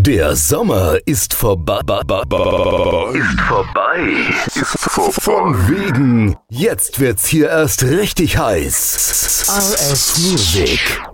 Der Sommer ist vorbei. Von wegen. Jetzt wird's hier erst richtig heiß. RS Music.